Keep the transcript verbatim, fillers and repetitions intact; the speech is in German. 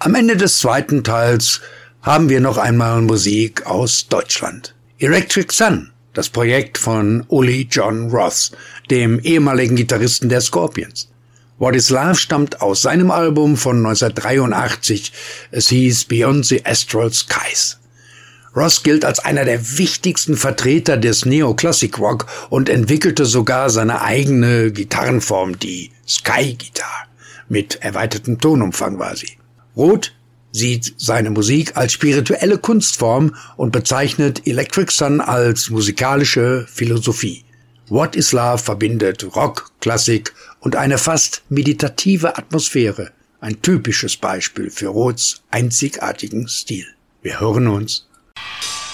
Am Ende des zweiten Teils haben wir noch einmal Musik aus Deutschland. Electric Sun, das Projekt von Uli Jon Roth, dem ehemaligen Gitarristen der Scorpions. What is Love stammt aus seinem Album von neunzehnhundertdreiundachtzig. Es hieß Beyond the Astral Skies. Roth gilt als einer der wichtigsten Vertreter des Neoclassic Rock und entwickelte sogar seine eigene Gitarrenform, die Sky Guitar, mit erweitertem Tonumfang war sie. Roth sieht seine Musik als spirituelle Kunstform und bezeichnet Electric Sun als musikalische Philosophie. What is Love verbindet Rock, Klassik und eine fast meditative Atmosphäre. Ein typisches Beispiel für Roths einzigartigen Stil. Wir hören uns.